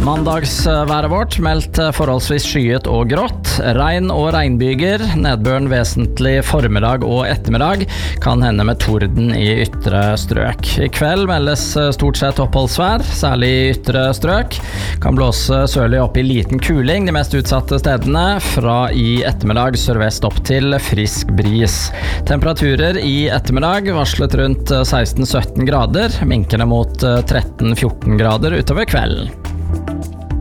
Mandagsværet vårt meldt forholdsvis skyet og grått. Regn og regnbyger, nedbøren vesentlig formiddag og ettermiddag, kan hende med torden i ytre strøk. I kveld meldes stort sett oppholdsvær, særlig i ytre strøk. Kan blåse sørlig opp i liten kuling de mest utsatte stedene, fra i ettermiddag sørvest opp til frisk bris. Temperaturer i ettermiddag varslet rundt 16-17 grader, minkende mot 13-14 grader utover kvelden.